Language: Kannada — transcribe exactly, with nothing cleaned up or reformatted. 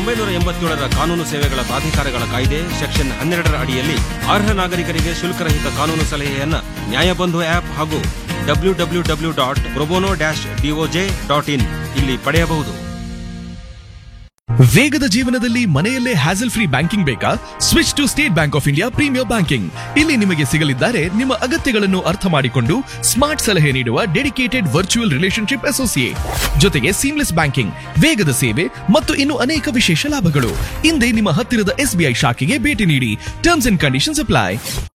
ಒಂಬೈನೂರ ಎಂಬತ್ತೇಳರ ಕಾನೂನು ಸೇವೆಗಳ ಪ್ರಾಧಿಕಾರಗಳ ಕಾಯ್ದೆ ಸೆಕ್ಷನ್ ಹನ್ನೆರಡರ ಅಡಿಯಲ್ಲಿ ಅರ್ಹ ನಾಗರಿಕರಿಗೆ ಶುಲ್ಕರಹಿತ ಕಾನೂನು ಸಲಹೆಯನ್ನ ನ್ಯಾಯಬಂಧು ಆಪ್ ಹಾಗೂ W W W dot pro bono dash DOJ dot in ಇಲ್ಲಿ ಪಡೆಯಬಹುದು. ವೇಗದ ಜೀವನದಲ್ಲಿ ಮನೆಯಲ್ಲೇ ಹ್ಯಾಸಲ್ ಫ್ರೀ ಬ್ಯಾಂಕಿಂಗ್ ಬೇಕಾ? Switch to state bank of India premier banking. ಇಲ್ಲಿ ನಿಮಗೆ ಸಿಗಲಿದ್ದಾರೆ ನಿಮ್ಮ ಅಗತ್ಯಗಳನ್ನು ಅರ್ಥ ಮಾಡಿಕೊಂಡು ಸ್ಮಾರ್ಟ್ ಸಲಹೆ ನೀಡುವ ಡೆಡಿಕೇಟೆಡ್ ವರ್ಚುವಲ್ ರಿಲೇಶನ್ಶಿಪ್ ಅಸೋಸಿಯೇಟ್, ಜೊತೆಗೆ ಸೀಮ್ಲೆಸ್ ಬ್ಯಾಂಕಿಂಗ್, ವೇಗದ ಸೇವೆ ಮತ್ತು ಇನ್ನು ಅನೇಕ ವಿಶೇಷ ಲಾಭಗಳು. ಹಿಂದೆ ನಿಮ್ಮ ಹತ್ತಿರದ ಎಸ್ಬಿಐ ಶಾಖೆಗೆ ಭೇಟಿ ನೀಡಿ. Terms and conditions apply.